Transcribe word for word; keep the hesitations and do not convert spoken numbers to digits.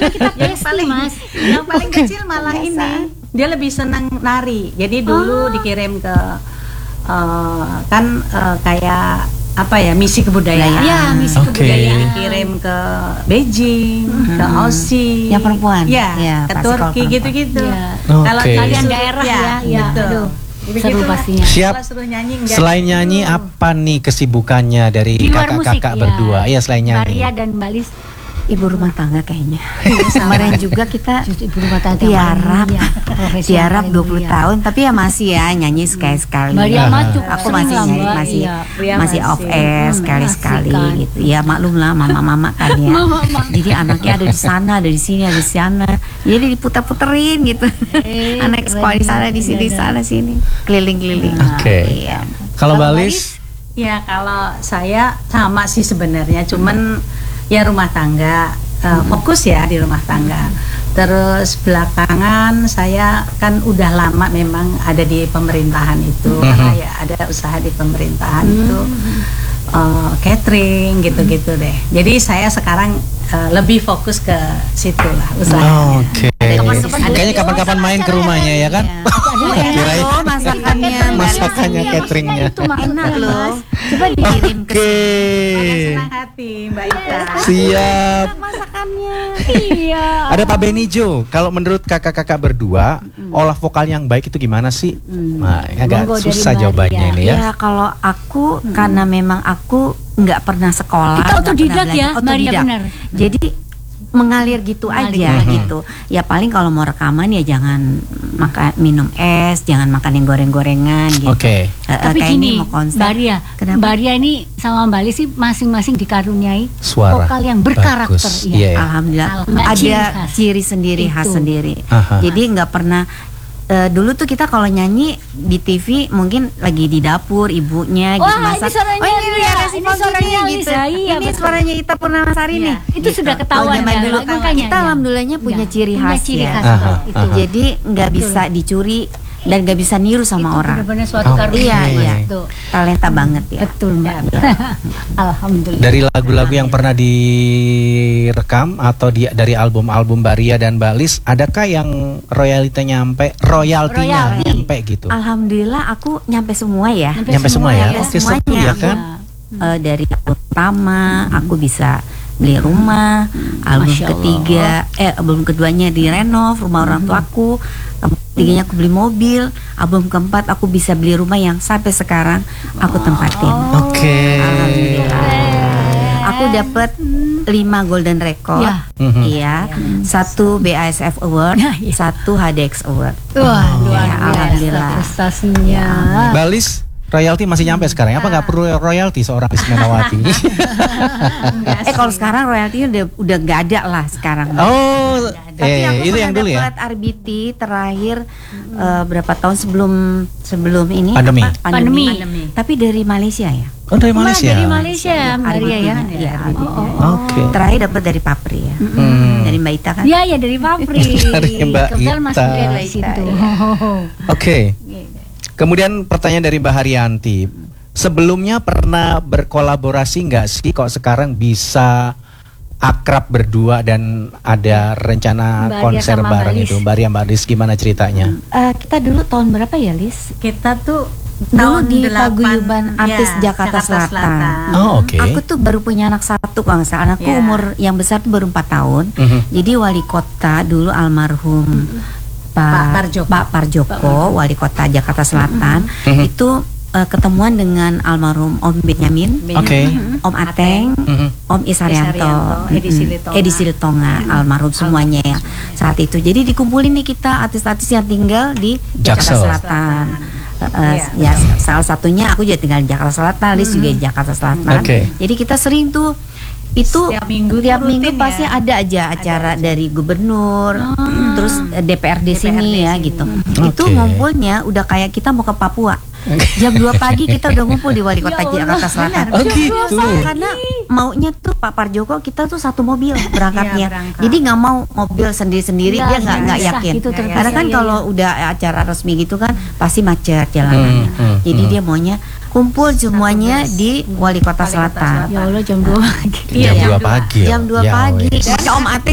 kita yang paling mas. Yang paling kecil malah ini dia lebih senang nari. Jadi dulu oh. dikirim ke uh, kan uh, kayak apa ya misi kebudayaan. Ya, misi okay. kebudayaan. Dikirim ke Beijing, hmm. ke Aussie. Yang perempuan. Ya, ya ke Turki gitu-gitu. Ya. Okay. Kalau kalian daerah ya, ya, ya. Betul. Seru pastinya. Siap. Nyanyi, selain nyanyi apa nih kesibukannya dari kakak-kakak berdua? Iya, selain nyanyi. Maria dan Balis ibu rumah tangga kayaknya. Kemarin juga kita ibu rumah tangga tiarap, ya, tiarap dua puluh tahun, tapi ya masih ya nyanyi sekali-sekali. Maria maju, aku masih nyanyi, masih iya, masih off air sekali-sekali gitu. Ya maklum lah mama-mama kan ya. Mama, mama. Jadi anaknya ada di sana, ada di sini, ada di sana. Jadi diputar-puterin gitu. Eh, anak sekolah di sana, di sini, di sana, sini, keliling-keliling. Oke. Okay. Iya. Kalau Balis? Ya kalau saya sama sih sebenarnya, cuman ya rumah tangga, uh, fokus ya di rumah tangga. Terus belakangan saya kan udah lama memang ada di pemerintahan itu, mm-hmm. karena ya ada usaha di pemerintahan mm-hmm. itu, uh, catering gitu-gitu deh. Jadi saya sekarang uh, lebih fokus ke situ lah usahanya. Oh, oke. Okay. Kayaknya kapan-kapan main ke rumahnya ya kan? Kirain masakannya, masakannya, cateringnya. Itu enak loh. Coba dikirim ke senang hati Mbak Ita. Siap. Masakannya. Iya. Ada Pak Benijo. Kalau menurut kakak-kakak berdua, mm. olah vokal yang baik itu gimana sih? Mm. Nah, agak Bonggo susah jawabannya ini ya. Ya kalau aku mm. karena memang aku nggak pernah sekolah. Kita otodidak ya, Maria benar. Jadi mengalir gitu mengalir. aja mm-hmm. gitu. Ya paling kalau mau rekaman ya jangan makan minum es, jangan makan yang goreng-gorengan gitu. Oke. Okay. Uh, Tapi gini, Mbak Ria, Mbak Ria ini sama Mbak Lis sih masing-masing dikaruniai suara vokal yang berkarakter. Ya. Yeah. Alhamdulillah. Alhamdulillah. Ada ciri, ciri sendiri, khas sendiri. Aha. Jadi nggak pernah. Uh, dulu tuh kita kalau nyanyi di T V mungkin lagi di dapur ibunya gitu Wah, masak. Ini suaranya oh ini ya, ya, ini suaranya gitu. Lisa, iya, ini betul. suaranya Ita Purnamasari iya. nih. Itu gitu. Sudah ketahuan ya. Dulu kan makanya kita ya. alhamdulillahnya punya ya. ciri khas, punya ciri ya. khas aha, itu. Jadi nggak bisa dicuri dan gak bisa niru sama itu orang. Benar-benar suatu oh. karunia. Iya, iya. Tuh. Talenta hmm. banget ya. Betul Mbak. Ya. Alhamdulillah. Dari lagu-lagu yang pernah direkam atau di, dari album-album Mbak Ria dan Mbak Lis, adakah yang royaltinya nyampe, royaltinya Royal. nyampe gitu? Alhamdulillah aku nyampe semua ya. Nyampe, nyampe semua, semua ya. Oke, seru ya kan? Uh, dari album pertama hmm. aku bisa beli rumah, album Masya ketiga, Allah. eh album keduanya direnov rumah hmm. orang tuaku, album ketiganya aku beli mobil, album keempat aku bisa beli rumah yang sampai sekarang aku tempatin. Oh. Oke. Okay. Alhamdulillah. Aku dapat lima golden record, ya. Mm-hmm. Iya, satu B A S F Award, satu H D X Award. Wah, oh. ya, alhamdulillah. Prestasinya. Balis, royalti masih nyampe sekarang. Apa nggak perlu royalti seorang Rismenawati? eh kalau sekarang royaltinya udah udah nggak ada lah sekarang. Oh, tapi eh, aku itu yang dulu ya. Dapat R B T terakhir hmm. uh, berapa tahun sebelum sebelum ini pandemi. Apa? Pandemi. Pandemi. Tapi dari Malaysia ya. Oh dari Malaysia. Dari Malaysia, Maria ya. Ya. Oh, oh. Oke. Okay. Terakhir dapat dari Papri ya. Hmm. Dari Mbak Ita kan? Iya ya dari Papri. Dari Mbak Kebetulan Ita. masuk dari situ. Oke. Okay. Kemudian pertanyaan dari Mbak Haryanti. Sebelumnya pernah berkolaborasi nggak sih kok sekarang bisa akrab berdua dan ada rencana Mbak konser bareng itu? Mbak Ria, Mbak Lis, gimana ceritanya? Uh, kita dulu tahun berapa ya Lis? Kita tuh dulu di Paguyuban Artis ya, Jakarta, Jakarta Selatan. Selatan. Oh oke. Okay. Aku tuh baru punya anak satu kalau nggak salah. Anakku yeah. umur yang besar tuh baru empat tahun. Mm-hmm. Jadi wali kota dulu almarhum mm-hmm. Pak, Pak Parjoko, Pak Parjoko Pak wali kota Jakarta Selatan mm-hmm. itu uh, ketemuan dengan almarhum Om Benyamin, okay. Om Ateng, mm-hmm. Om Isarianto, Edi Silitonga, Edi Silitonga mm-hmm. almarhum semuanya ya saat itu. Jadi dikumpulin nih kita artis-artis yang tinggal di Jakarta Jaksel. Selatan. Uh, ya. ya salah satunya aku juga tinggal di Jakarta Selatan, Lis hmm. juga di Jakarta Selatan. Okay. Jadi kita sering tuh itu setiap minggu, tiap minggu ya? pasti ada aja acara ada dari gubernur, oh. terus D P R D, D P R D sini ya gitu. Okay. Itu ngumpulnya udah kayak kita mau ke Papua. Jam dua pagi kita udah ngumpul di wali kota ya Jakarta Selatan. Oh gitu. Karena maunya tuh Pak Parjoko kita tuh satu mobil berangkatnya. Ya, berangkat. Jadi nggak mau mobil sendiri-sendiri, dia nggak nggak yakin. Gitu, Karena kan iya, kalau iya. udah acara resmi gitu kan pasti macet jalanannya. Hmm, hmm, Jadi hmm. dia maunya kumpul semuanya di Wali Kota Selatan. Ya Allah jam dua pagi. Jam dua pagi. Jam dua pagi. Om Ate